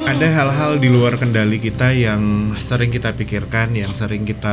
Ada hal-hal di luar kendali kita yang sering kita pikirkan, yang sering kita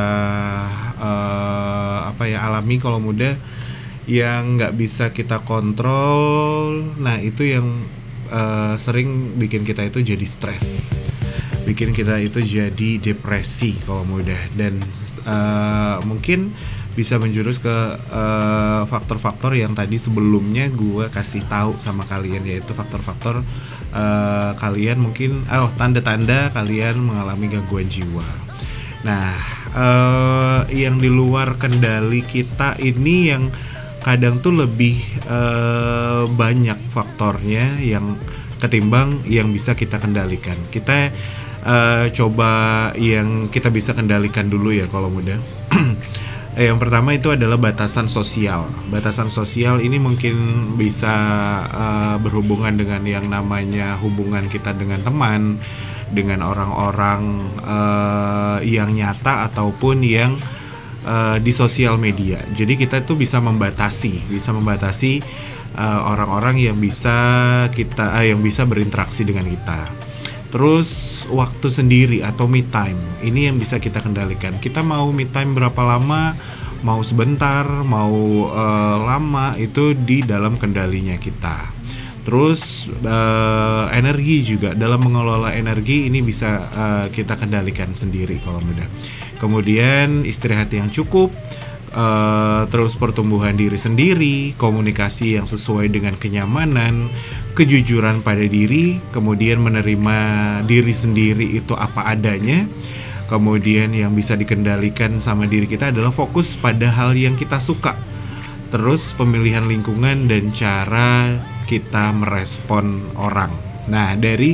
alami kalau muda, yang nggak bisa kita kontrol. Nah itu yang sering bikin kita itu jadi stres, bikin kita itu jadi depresi kalau muda, dan mungkin bisa menjurus ke faktor-faktor yang tadi sebelumnya gue kasih tahu sama kalian, yaitu faktor-faktor kalian mungkin tanda-tanda kalian mengalami gangguan jiwa. Nah, yang di luar kendali kita ini yang kadang tuh lebih banyak faktornya yang ketimbang yang bisa kita kendalikan. Kita coba yang kita bisa kendalikan dulu ya kalau muda. Yang pertama itu adalah batasan sosial. Batasan sosial ini mungkin bisa berhubungan dengan yang namanya hubungan kita dengan teman, dengan orang-orang yang nyata ataupun yang di sosial media. Jadi kita tuh bisa membatasi orang-orang yang bisa berinteraksi dengan kita. Terus waktu sendiri atau me time, ini yang bisa kita kendalikan. Kita mau me time berapa lama, mau sebentar, mau lama, itu di dalam kendalinya kita. Terus energi juga, dalam mengelola energi ini bisa kita kendalikan sendiri kalau mudah. Kemudian istirahat yang cukup, terus pertumbuhan diri sendiri, komunikasi yang sesuai dengan kenyamanan, kejujuran pada diri, kemudian menerima diri sendiri itu apa adanya. Kemudian yang bisa dikendalikan sama diri kita adalah fokus pada hal yang kita suka. Terus pemilihan lingkungan dan cara kita merespon orang. Nah, dari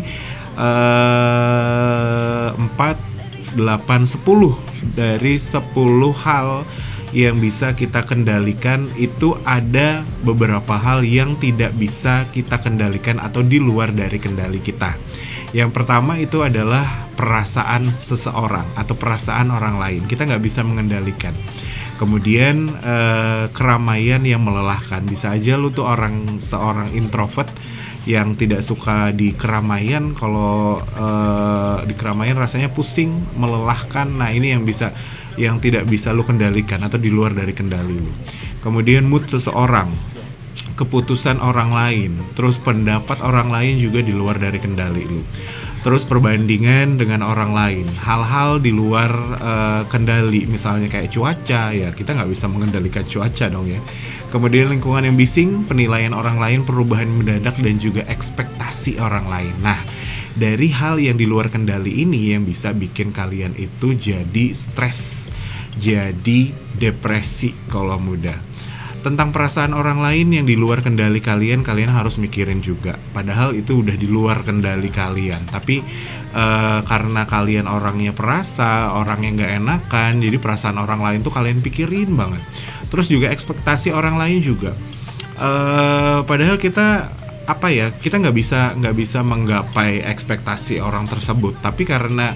4, 8, 10 dari 10 hal yang bisa kita kendalikan, itu ada beberapa hal yang tidak bisa kita kendalikan atau di luar dari kendali kita. Yang pertama itu adalah perasaan seseorang atau perasaan orang lain. Kita nggak bisa mengendalikan. Kemudian keramaian yang melelahkan. Bisa aja lu tuh seorang introvert yang tidak suka di keramaian. Kalau di keramaian rasanya pusing, melelahkan. Nah ini yang tidak bisa lu kendalikan atau di luar dari kendali lu. Kemudian mood seseorang, keputusan orang lain, terus pendapat orang lain juga di luar dari kendali lu. Terus perbandingan dengan orang lain, hal-hal di luar kendali, misalnya kayak cuaca, ya kita nggak bisa mengendalikan cuaca dong ya. Kemudian lingkungan yang bising, penilaian orang lain, perubahan mendadak, dan juga ekspektasi orang lain. Nah, dari hal yang di luar kendali ini yang bisa bikin kalian itu jadi stres, jadi depresi kalau muda. Tentang perasaan orang lain yang di luar kendali kalian harus mikirin juga. Padahal itu udah di luar kendali kalian. Tapi karena kalian orangnya perasa, orangnya gak enakan, jadi perasaan orang lain tuh kalian pikirin banget. Terus juga ekspektasi orang lain juga. Padahal kita nggak bisa menggapai ekspektasi orang tersebut, tapi karena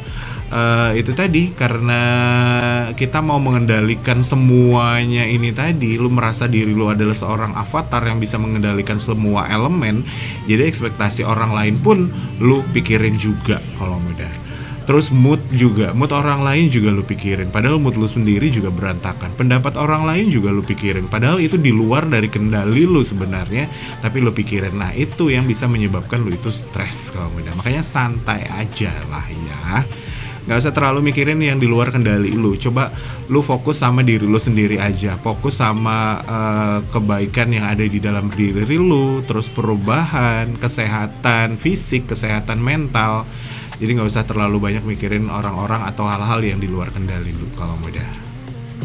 karena kita mau mengendalikan semuanya ini tadi, lu merasa diri lu adalah seorang avatar yang bisa mengendalikan semua elemen, jadi ekspektasi orang lain pun lu pikirin juga kalau mudah. Terus mood orang lain juga lu pikirin, padahal mood lu sendiri juga berantakan. Pendapat orang lain juga lu pikirin, padahal itu di luar dari kendali lu sebenarnya, tapi lu pikirin. Nah itu yang bisa menyebabkan lu itu stres kalau mudah. Makanya santai aja lah ya, gak usah terlalu mikirin yang di luar kendali lu. Coba lu fokus sama diri lu sendiri aja, fokus sama kebaikan yang ada di dalam diri lu, terus perubahan, kesehatan fisik, kesehatan mental. Jadi gak usah terlalu banyak mikirin orang-orang atau hal-hal yang di luar kendali lu kalau mudah.